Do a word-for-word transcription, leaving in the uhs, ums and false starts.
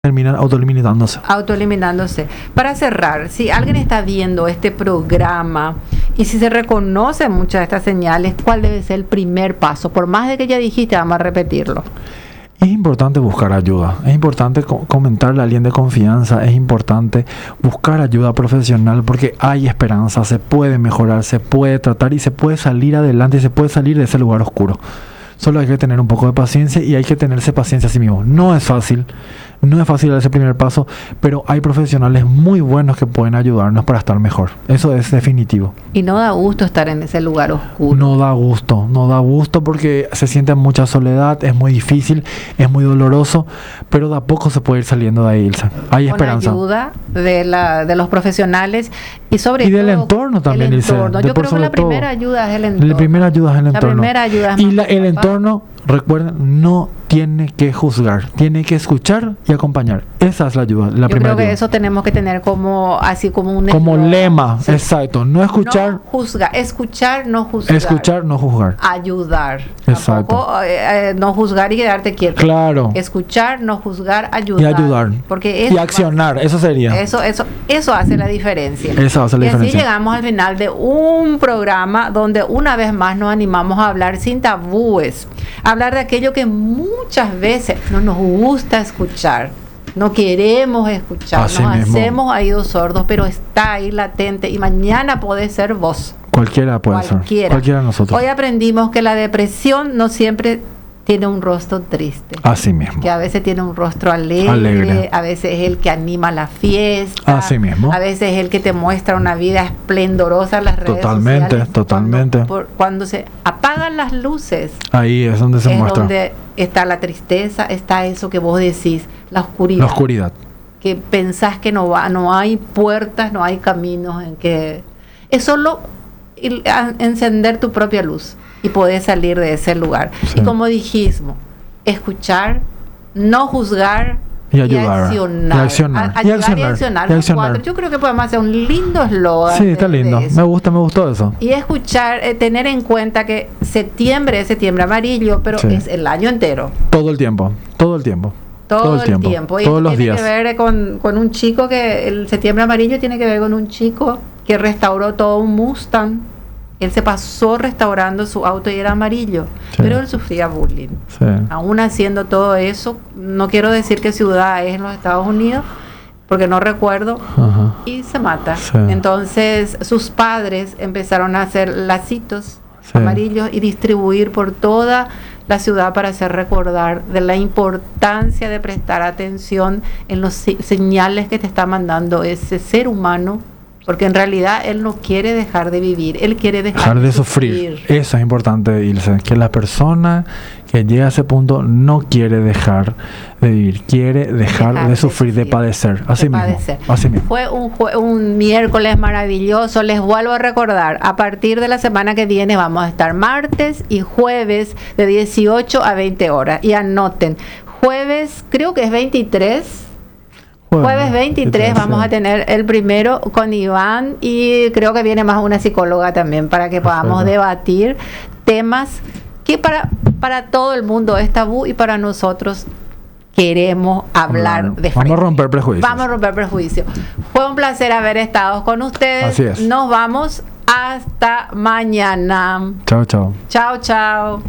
terminan autoeliminándose. Autoeliminándose. Para cerrar, si alguien está viendo este programa y si se reconoce muchas de estas señales, ¿cuál debe ser el primer paso? Por más de que ya dijiste, vamos a repetirlo. Es importante buscar ayuda, es importante co- comentarle a alguien de confianza, es importante buscar ayuda profesional porque hay esperanza, se puede mejorar, se puede tratar y se puede salir adelante y se puede salir de ese lugar oscuro. Solo hay que tener un poco de paciencia y hay que tenerse paciencia a sí mismo. No es fácil, no es fácil dar ese primer paso, pero hay profesionales muy buenos que pueden ayudarnos para estar mejor. Eso es definitivo. Y no da gusto estar en ese lugar oscuro. No da gusto, no da gusto porque se siente mucha soledad, es muy difícil, es muy doloroso, pero de a poco se puede ir saliendo de ahí, Ilse. Hay Con esperanza. ayuda de, la, de los profesionales y sobre Y todo del entorno también, el Ilse. entorno. De Yo por creo que la sobre todo. primera ayuda es el entorno. La primera ayuda es el La entorno. primera ayuda es y mamá la, y el papá. entorno, recuerden, no tiene que juzgar, tiene que escuchar y acompañar. Esa es la ayuda, la Yo primera creo que ayuda. eso tenemos que tener como así como un Como eslogan. lema, Sí. exacto. No escuchar, No juzgar, escuchar, no juzgar. escuchar, no juzgar. Ayudar. Exacto. Tampoco, eh, eh, no juzgar y quedarte quieto. Claro. Escuchar, no juzgar, ayudar. Y ayudar. Porque eso Y accionar, eso sería. Eso, eso, eso hace la diferencia. Eso hace la y así diferencia. llegamos al final de un programa donde una vez más nos animamos a hablar sin tabúes, hablar de aquello que muchas veces no nos gusta escuchar, no queremos escuchar, Así nos mismo. hacemos oídos sordos, pero está ahí latente y mañana puede ser vos. Cualquiera puede Cualquiera. ser. Cualquiera de nosotros. Hoy aprendimos que la depresión no siempre tiene un rostro triste. Así mismo. Que a veces tiene un rostro alegre, Alegre. a veces es el que anima la fiesta, Así mismo. a veces es el que te muestra una vida esplendorosa en las redes Totalmente, sociales. totalmente. Cuando, por- cuando se apagan las luces, Ahí es donde se es muestra donde está la tristeza, está eso que vos decís, la oscuridad. la oscuridad. Que pensás que no va, no hay puertas, no hay caminos en que es solo il- a- encender tu propia luz y poder salir de ese lugar. Sí. Y como dijimos, escuchar, no juzgar Y ayudar. accionar. Y accionar. A- Y ayudar accionar. y accionar. Y Los accionar. cuatro. Yo creo que podemos hacer un lindo eslogan. Sí, de- está de lindo. eso. Me gusta, me gustó eso. Y escuchar, eh, tener en cuenta que septiembre es septiembre amarillo, pero Sí. es el año entero. Todo el tiempo. Todo el tiempo. Todo, el tiempo. Y Todos esto los tiene días. que ver con, con un chico que el septiembre amarillo tiene que ver con un chico que restauró todo un Mustang. Él se pasó restaurando su auto y era amarillo, Sí. pero él sufría bullying. Sí. Aún haciendo todo eso, no quiero decir qué ciudad es en los Estados Unidos, porque no recuerdo, Ajá. y se mata. Sí. Entonces sus padres empezaron a hacer lacitos Sí. amarillos y distribuir por toda la ciudad para hacer recordar de la importancia de prestar atención en los si- señales que te está mandando ese ser humano, porque en realidad él no quiere dejar de vivir, él quiere dejar, Dejar de sufrir. Eso es importante, Ilse. Que la persona que llega a ese punto no quiere dejar de vivir, quiere dejar, Dejar de de sufrir, de sufrir, padecer. Así de mismo. padecer. Así mismo. Fue un, jue- un miércoles maravilloso. Les vuelvo a recordar, a partir de la semana que viene vamos a estar martes y jueves de dieciocho a veinte horas. Y anoten, jueves creo que es veintitrés. Bueno, Jueves veintitrés vamos sí. a tener el primero con Iván y creo que viene más una psicóloga también para que podamos Perfecto. debatir temas que para, para todo el mundo es tabú y para nosotros queremos hablar Claro. de Vamos a frente. romper prejuicios. Vamos a romper prejuicios. Fue un placer haber estado con ustedes. Así es. Nos vamos hasta mañana. Chao, chao. Chao, chao.